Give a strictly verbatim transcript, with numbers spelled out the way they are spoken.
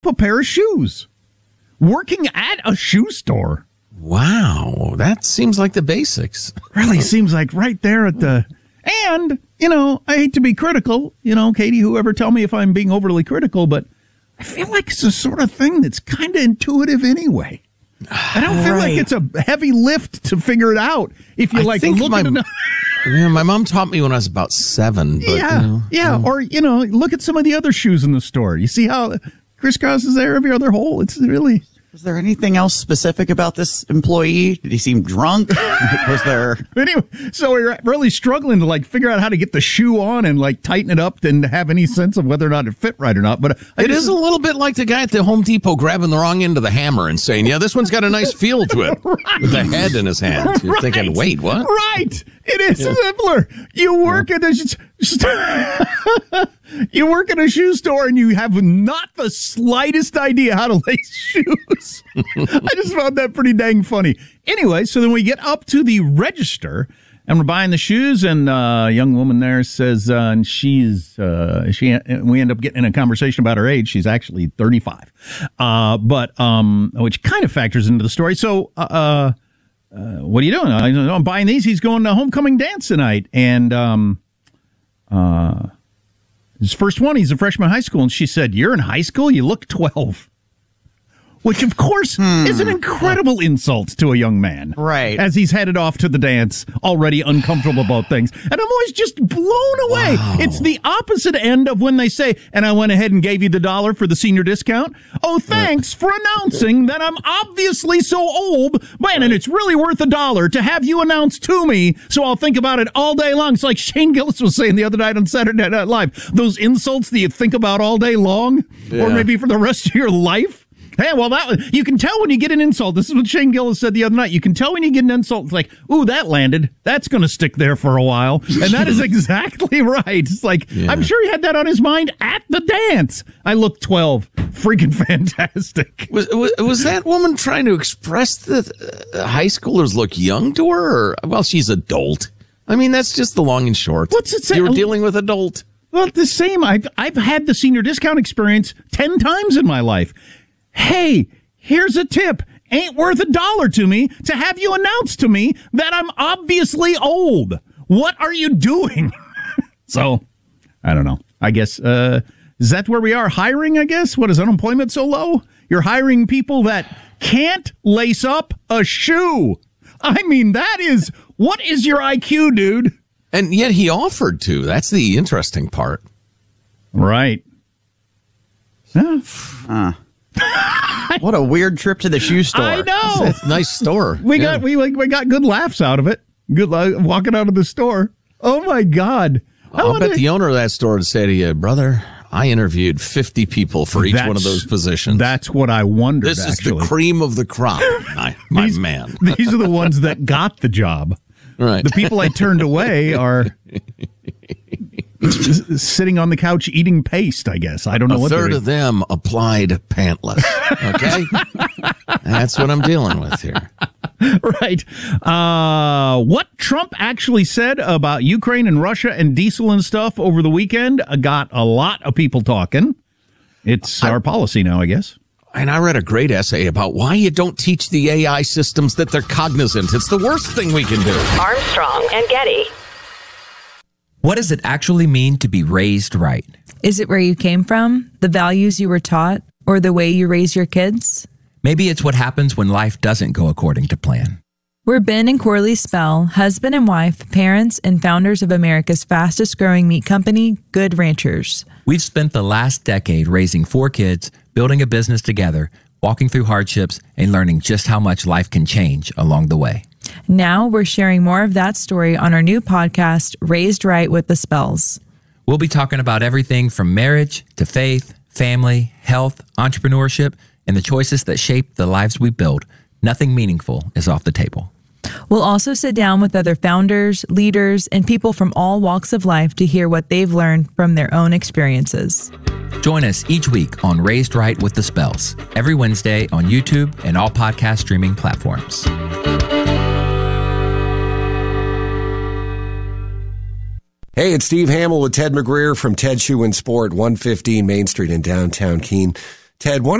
a pair of shoes. Working at a shoe store. Wow, that seems like the basics. Really seems like right there at the... And, you know, I hate to be critical, you know, Katie, whoever, tell me if I'm being overly critical, but I feel like it's the sort of thing that's kind of intuitive anyway. I don't feel right. like it's a heavy lift to figure it out if you I like think look my, at enough. Yeah, my mom taught me when I was about seven. But, yeah, you know, yeah. um, Or, you know, look at some of the other shoes in the store. You see how crisscrosses there every other hole? It's really... Was there anything else specific about this employee? Did he seem drunk? Was there... Anyway, so we're really struggling to, like, figure out how to get the shoe on and, like, tighten it up and have any sense of whether or not it fit right or not. But I it just, is a little bit like the guy at the Home Depot grabbing the wrong end of the hammer and saying, yeah, this one's got a nice feel to it. Right. With the head in his hand. You're right. thinking, wait, what? Right. It is yeah. simpler. You work yeah. at a st- you work at a shoe store and you have not the slightest idea how to lace shoes. I just found that pretty dang funny. Anyway, so then we get up to the register and we're buying the shoes, and uh, a young woman there says, uh, and she's uh, she. We end up getting in a conversation about her age. She's actually thirty-five, uh, but um, which kind of factors into the story. So. Uh, Uh, what are you doing? I, I'm buying these. He's going to homecoming dance tonight. And um, uh, his first one, he's a freshman in high school. And she said, you're in high school? You look twelve. Which, of course, hmm. is an incredible insult to a young man. Right. As he's headed off to the dance, already uncomfortable about things. And I'm always just blown away. Wow. It's the opposite end of when they say, and I went ahead and gave you the dollar for the senior discount. Oh, thanks for announcing that I'm obviously so old. Man, and it's really worth a dollar to have you announce to me, so I'll think about it all day long. It's like Shane Gillis was saying the other night on Saturday Night Live. Those insults that you think about all day long, yeah. or maybe for the rest of your life. Hey, well, that you can tell when you get an insult. This is what Shane Gillis said the other night. You can tell when you get an insult. It's like, ooh, that landed. That's going to stick there for a while. And that is exactly right. It's like, yeah. I'm sure he had that on his mind at the dance. I look twelve. Freaking fantastic. Was, was, was that woman trying to express that uh, high schoolers look young to her? Or, well, she's adult. I mean, that's just the long and short. What's it say? You were dealing with adult. Well, the same. I've, I've had the senior discount experience ten times in my life. Hey, here's a tip. Ain't worth a dollar to me to have you announce to me that I'm obviously old. What are you doing? So, I don't know. I guess, uh, is that where we are? Hiring, I guess? What, is unemployment so low? You're hiring people that can't lace up a shoe. I mean, that is, what is your I Q, dude? And yet he offered to. That's the interesting part. Right. Huh. Uh. What a weird trip to the shoe store. I know. It's a nice store. We yeah. got we we got good laughs out of it. Good uh, walking out of the store. Oh my God! I'll bet to... the owner of that store would say to you, brother, I interviewed fifty people for each that's, one of those positions. That's what I wondered. This actually. is the cream of the crop, my, my these, man. These are the ones that got the job. Right. The people I turned away are sitting on the couch eating paste, I guess. I don't know a what they're A third of them applied pantless. Okay? That's what I'm dealing with here. Right. Uh, what Trump actually said about Ukraine and Russia and diesel and stuff over the weekend got a lot of people talking. It's I, our policy now, I guess. And I read a great essay about why you don't teach the A I systems that they're cognizant. It's the worst thing we can do. Armstrong and Getty. What does it actually mean to be raised right? Is it where you came from, the values you were taught, or the way you raise your kids? Maybe it's what happens when life doesn't go according to plan. We're Ben and Corley Spell, husband and wife, parents, and founders of America's fastest growing meat company, Good Ranchers. We've spent the last decade raising four kids, building a business together, walking through hardships, and learning just how much life can change along the way. Now we're sharing more of that story on our new podcast, Raised Right with the Spells. We'll be talking about everything from marriage to faith, family, health, entrepreneurship, and the choices that shape the lives we build. Nothing meaningful is off the table. We'll also sit down with other founders, leaders, and people from all walks of life to hear what they've learned from their own experiences. Join us each week on Raised Right with the Spells, every Wednesday on YouTube and all podcast streaming platforms. Hey, it's Steve Hamill with Ted McGreer from Ted Shoe and Sport, one fifteen Main Street in downtown Keene. Ted, one